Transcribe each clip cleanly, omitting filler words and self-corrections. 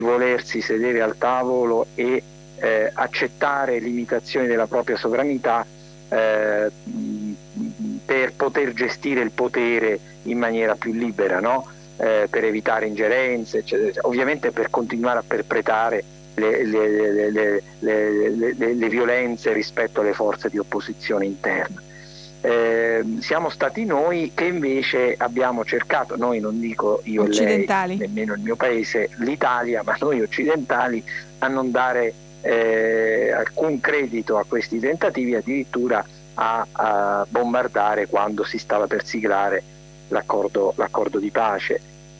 volersi sedere al tavolo e accettare limitazioni della propria sovranità per poter gestire il potere in maniera più libera, no? Per evitare ingerenze, eccetera. Ovviamente per continuare a perpetrare le violenze rispetto alle forze di opposizione interna. Siamo stati noi che invece abbiamo cercato, noi non dico io e lei, nemmeno il mio paese, l'Italia, ma noi occidentali, a non dare alcun credito a questi tentativi, addirittura a bombardare quando si stava per siglare l'accordo di pace.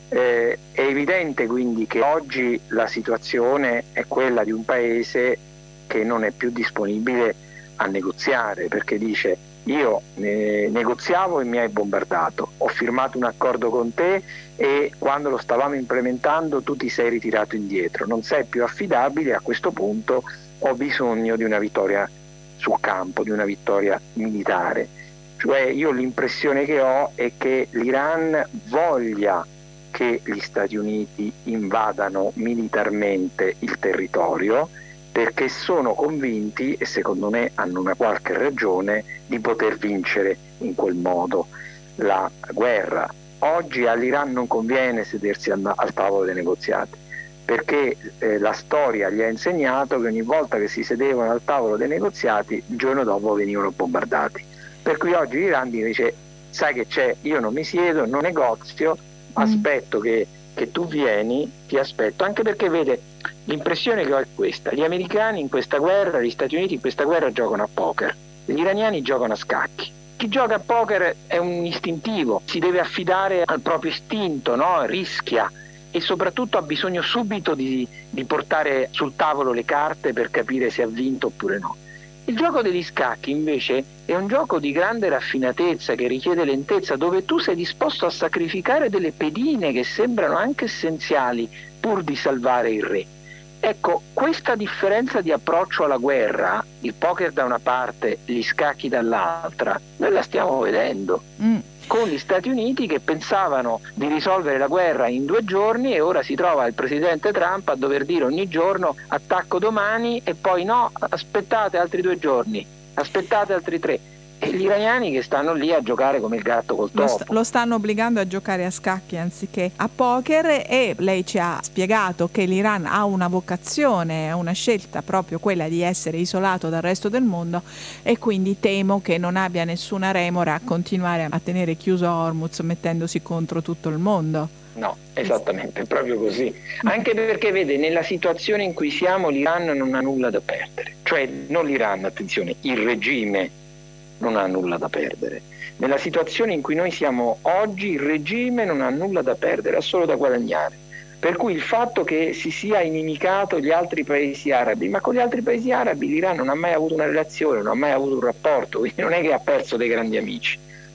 È evidente quindi che oggi la situazione è quella di un paese che non è più disponibile a negoziare, perché dice: io negoziavo e mi hai bombardato, ho firmato un accordo con te e quando lo stavamo implementando tu ti sei ritirato indietro, non sei più affidabile, a questo punto ho bisogno di una vittoria sul campo, di una vittoria militare. Cioè io l'impressione che ho è che l'Iran voglia che gli Stati Uniti invadano militarmente il territorio, perché sono convinti, e secondo me hanno una qualche ragione, di poter vincere in quel modo la guerra. Oggi all'Iran non conviene sedersi al tavolo dei negoziati, perché la storia gli ha insegnato che ogni volta che si sedevano al tavolo dei negoziati, il giorno dopo venivano bombardati. Per cui oggi l'Iran dice: sai che c'è, io non mi siedo, non negozio, aspetto che tu vieni, ti aspetto, anche perché vede, l'impressione che ho è questa: gli americani in questa guerra, gli Stati Uniti in questa guerra giocano a poker, gli iraniani giocano a scacchi. Chi gioca a poker è un istintivo, si deve affidare al proprio istinto, no? Rischia e soprattutto ha bisogno subito di portare sul tavolo le carte per capire se ha vinto oppure no. Il gioco degli scacchi invece è un gioco di grande raffinatezza che richiede lentezza, dove tu sei disposto a sacrificare delle pedine che sembrano anche essenziali pur di salvare il re. Ecco, questa differenza di approccio alla guerra, il poker da una parte, gli scacchi dall'altra, noi la stiamo vedendo. Con gli Stati Uniti che pensavano di risolvere la guerra in 2 giorni e ora si trova il presidente Trump a dover dire ogni giorno attacco domani e poi no, aspettate altri 2 giorni, aspettate altri 3. E gli iraniani che stanno lì a giocare come il gatto col topo. Lo stanno obbligando a giocare a scacchi anziché a poker, e lei ci ha spiegato che l'Iran ha una vocazione, ha una scelta, proprio quella di essere isolato dal resto del mondo, e quindi temo che non abbia nessuna remora a continuare a tenere chiuso Hormuz mettendosi contro tutto il mondo. No, esattamente, proprio così. Anche perché vede, nella situazione in cui siamo l'Iran non ha nulla da perdere. Cioè non l'Iran, attenzione, il regime non ha nulla da perdere. Nella situazione in cui noi siamo oggi, il regime non ha nulla da perdere, ha solo da guadagnare. Per cui il fatto che si sia inimicato gli altri paesi arabi, ma con gli altri paesi arabi l'Iran non ha mai avuto una relazione, non ha mai avuto un rapporto, quindi non è che ha perso dei grandi amici.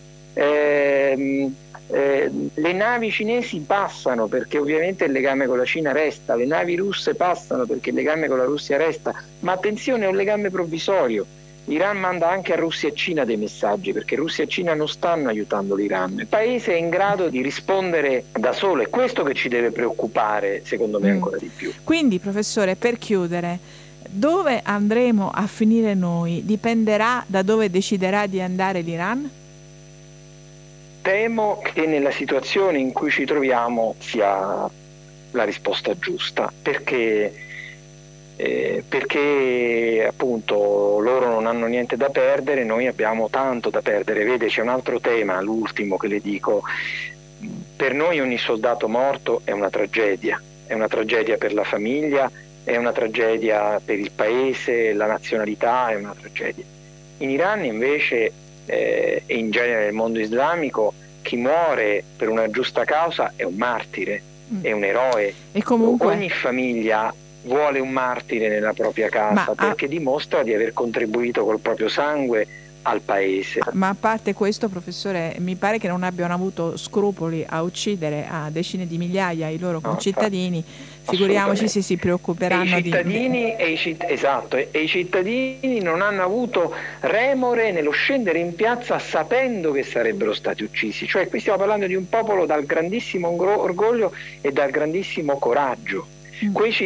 Le navi cinesi passano perché ovviamente il legame con la Cina resta, le navi russe passano perché il legame con la Russia resta, ma attenzione, è un legame provvisorio. L'Iran manda anche a Russia e Cina dei messaggi, perché Russia e Cina non stanno aiutando l'Iran. Il paese è in grado di rispondere da solo, è questo che ci deve preoccupare, secondo me, ancora di più. Quindi, professore, per chiudere, dove andremo a finire noi dipenderà da dove deciderà di andare l'Iran? Temo che nella situazione in cui ci troviamo sia la risposta giusta, perché appunto loro non hanno niente da perdere, noi abbiamo tanto da perdere. Vede, c'è un altro tema, l'ultimo che le dico: per noi ogni soldato morto è una tragedia per la famiglia, è una tragedia per il paese, la nazionalità è una tragedia. In Iran invece e in genere nel mondo islamico chi muore per una giusta causa è un martire, è un eroe, e comunque ogni famiglia vuole un martire nella propria casa, perché dimostra di aver contribuito col proprio sangue al paese. Ma a parte questo, professore, mi pare che non abbiano avuto scrupoli a uccidere a decine di migliaia i loro concittadini, figuriamoci se si preoccuperanno Esatto, e i cittadini non hanno avuto remore nello scendere in piazza sapendo che sarebbero stati uccisi. Cioè qui stiamo parlando di un popolo dal grandissimo orgoglio e dal grandissimo coraggio. Quei